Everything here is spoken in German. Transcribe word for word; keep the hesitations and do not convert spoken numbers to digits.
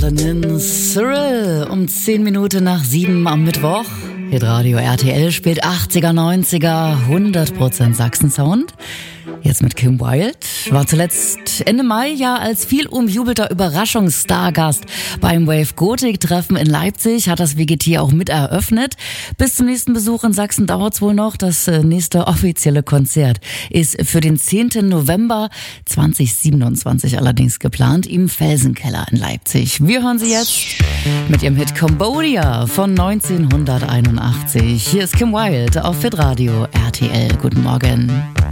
Melanin Cyril um zehn Minuten nach sieben am Mittwoch. Hitradio R T L spielt achtziger, neunziger, hundert Prozent Sachsen-Sound. Jetzt mit Kim Wilde. War zuletzt Ende Mai ja als viel umjubelter Überraschungsstargast beim Wave Gothic Treffen in Leipzig. Hat das W G T auch mit eröffnet. Bis zum nächsten Besuch in Sachsen dauert's wohl noch. Das nächste offizielle Konzert ist für den zehnten November zweitausendsiebenundzwanzig allerdings geplant im Felsenkeller in Leipzig. Wir hören sie jetzt mit ihrem Hit Cambodia von neunzehnhunderteinundachtzig. Hier ist Kim Wilde auf Hitradio R T L. Guten Morgen.